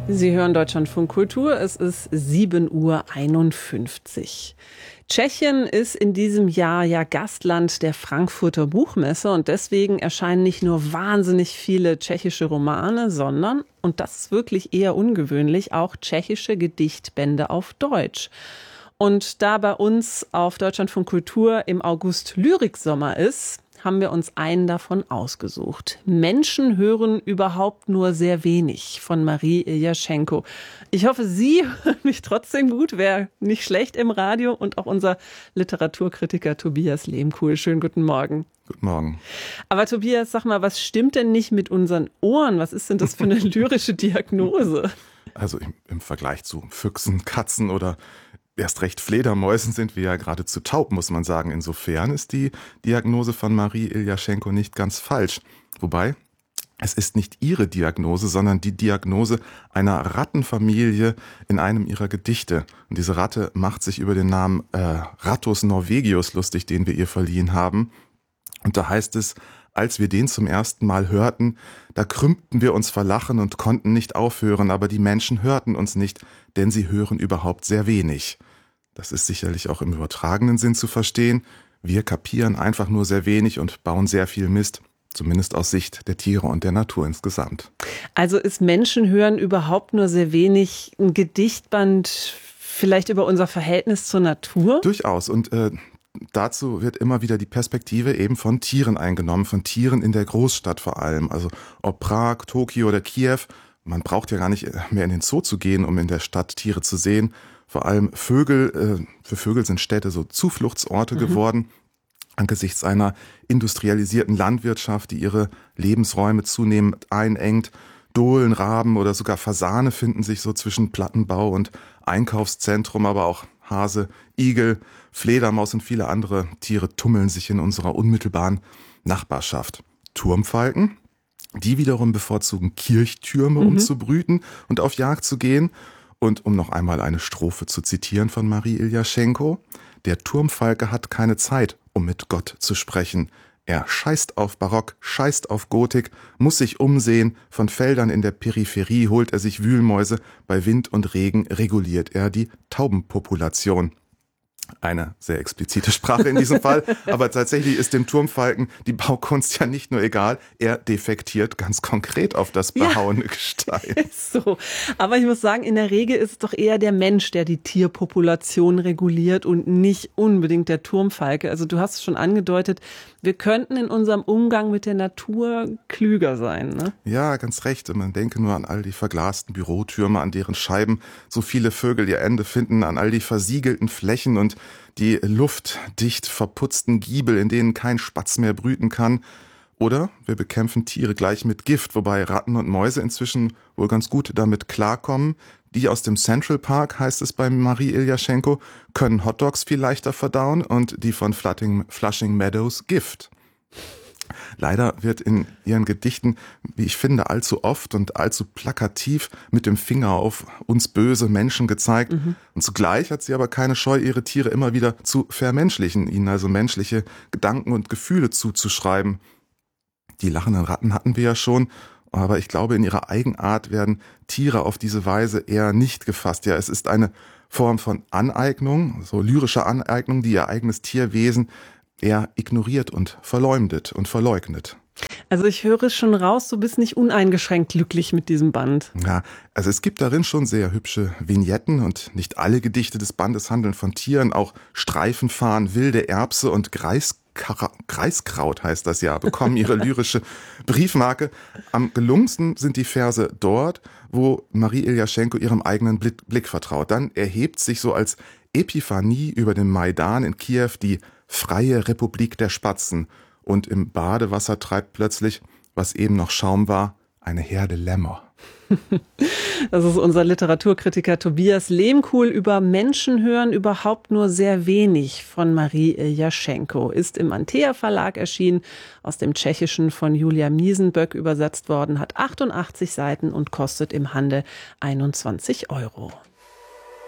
Sie hören Deutschlandfunk Kultur, es ist 7:51 Uhr. Tschechien ist in diesem Jahr ja Gastland der Frankfurter Buchmesse und deswegen erscheinen nicht nur wahnsinnig viele tschechische Romane, sondern, und das ist wirklich eher ungewöhnlich, auch tschechische Gedichtbände auf Deutsch. Und da bei uns auf Deutschlandfunk Kultur im August Lyriksommer ist, haben wir uns einen davon ausgesucht. Menschen hören überhaupt nur sehr wenig von Marie Iljaschenko. Ich hoffe, Sie hören mich trotzdem gut, wäre nicht schlecht im Radio, und auch unser Literaturkritiker Tobias Lehmkuhl. Schönen guten Morgen. Guten Morgen. Aber Tobias, sag mal, was stimmt denn nicht mit unseren Ohren? Was ist denn das für eine lyrische Diagnose? Also im Vergleich zu Füchsen, Katzen oder erst recht Fledermäusen sind wir ja geradezu taub, muss man sagen. Insofern ist die Diagnose von Marie Iljaschenko nicht ganz falsch. Wobei, es ist nicht ihre Diagnose, sondern die Diagnose einer Rattenfamilie in einem ihrer Gedichte. Und diese Ratte macht sich über den Namen Rattus norvegius lustig, den wir ihr verliehen haben. Und da heißt es: Als wir den zum ersten Mal hörten, da krümmten wir uns vor Lachen und konnten nicht aufhören, aber die Menschen hörten uns nicht, denn sie hören überhaupt sehr wenig. Das ist sicherlich auch im übertragenen Sinn zu verstehen. Wir kapieren einfach nur sehr wenig und bauen sehr viel Mist, zumindest aus Sicht der Tiere und der Natur insgesamt. Also ist Menschenhören überhaupt nur sehr wenig ein Gedichtband vielleicht über unser Verhältnis zur Natur? Durchaus, und dazu wird immer wieder die Perspektive eben von Tieren eingenommen, von Tieren in der Großstadt vor allem. Also ob Prag, Tokio oder Kiew, man braucht ja gar nicht mehr in den Zoo zu gehen, um in der Stadt Tiere zu sehen. Vor allem Vögel, für Vögel sind Städte so Zufluchtsorte geworden, angesichts einer industrialisierten Landwirtschaft, die ihre Lebensräume zunehmend einengt. Dohlen, Raben oder sogar Fasane finden sich so zwischen Plattenbau und Einkaufszentrum, aber auch Hase, Igel, Fledermaus und viele andere Tiere tummeln sich in unserer unmittelbaren Nachbarschaft. Turmfalken, die wiederum bevorzugen Kirchtürme, um zu brüten und auf Jagd zu gehen. Und um noch einmal eine Strophe zu zitieren von Marie Iljaschenko: Der Turmfalke hat keine Zeit, um mit Gott zu sprechen. Er scheißt auf Barock, scheißt auf Gotik, muss sich umsehen, von Feldern in der Peripherie holt er sich Wühlmäuse, bei Wind und Regen reguliert er die Taubenpopulation. Eine sehr explizite Sprache in diesem Fall, aber tatsächlich ist dem Turmfalken die Baukunst ja nicht nur egal, er defektiert ganz konkret auf das behauene Gestein. So, aber ich muss sagen, in der Regel ist es doch eher der Mensch, der die Tierpopulation reguliert und nicht unbedingt der Turmfalke. Also du hast es schon angedeutet, wir könnten in unserem Umgang mit der Natur klüger sein, ne? Ja, ganz recht. Man denke nur an all die verglasten Bürotürme, an deren Scheiben so viele Vögel ihr Ende finden, an all die versiegelten Flächen und die luftdicht verputzten Giebel, in denen kein Spatz mehr brüten kann. Oder wir bekämpfen Tiere gleich mit Gift, wobei Ratten und Mäuse inzwischen wohl ganz gut damit klarkommen. Die aus dem Central Park, heißt es bei Marie Iljaschenko, können Hotdogs viel leichter verdauen und die von Flushing Meadows Gift. Leider wird in ihren Gedichten, wie ich finde, allzu oft und allzu plakativ mit dem Finger auf uns böse Menschen gezeigt. Und zugleich hat sie aber keine Scheu, ihre Tiere immer wieder zu vermenschlichen, ihnen also menschliche Gedanken und Gefühle zuzuschreiben. Die lachenden Ratten hatten wir ja schon, aber ich glaube, in ihrer Eigenart werden Tiere auf diese Weise eher nicht gefasst. Ja, es ist eine Form von Aneignung, so lyrischer Aneignung, die ihr eigenes Tierwesen eher ignoriert und verleumdet und verleugnet. Also ich höre schon raus, du bist nicht uneingeschränkt glücklich mit diesem Band. Ja, also es gibt darin schon sehr hübsche Vignetten und nicht alle Gedichte des Bandes handeln von Tieren. Auch Streifenfarn, wilde Erbse und Kreiskraut heißt das ja, bekommen ihre lyrische Briefmarke. Am gelungensten sind die Verse dort, wo Marie Iljaschenko ihrem eigenen Blick vertraut. Dann erhebt sich so als Epiphanie über dem Maidan in Kiew die freie Republik der Spatzen. Und im Badewasser treibt plötzlich, was eben noch Schaum war, eine Herde Lämmer. Das ist unser Literaturkritiker Tobias Lehmkuhl über Menschen hören überhaupt nur sehr wenig von Marie Iljaschenko. Ist im Antea Verlag erschienen, aus dem Tschechischen von Julia Miesenböck übersetzt worden, hat 88 Seiten und kostet im Handel 21 €.